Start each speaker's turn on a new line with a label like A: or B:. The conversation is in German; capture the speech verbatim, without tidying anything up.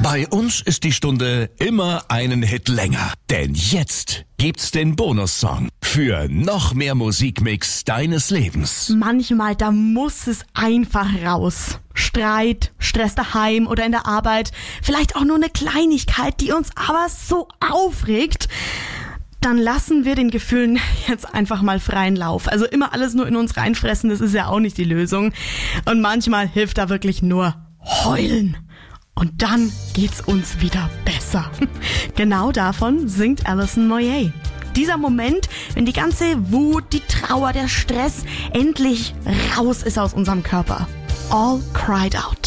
A: Bei uns ist die Stunde immer einen Hit länger. Denn jetzt gibt's den Bonussong für noch mehr Musikmix deines Lebens.
B: Manchmal, da muss es einfach raus. Streit, Stress daheim oder in der Arbeit. Vielleicht auch nur eine Kleinigkeit, die uns aber so aufregt. Dann lassen wir den Gefühlen jetzt einfach mal freien Lauf. Also immer alles nur in uns reinfressen, das ist ja auch nicht die Lösung. Und manchmal hilft da wirklich nur heulen. Und dann geht's uns wieder besser. Genau davon singt Alison Moyet. Dieser Moment, wenn die ganze Wut, die Trauer, der Stress endlich raus ist aus unserem Körper. All cried out.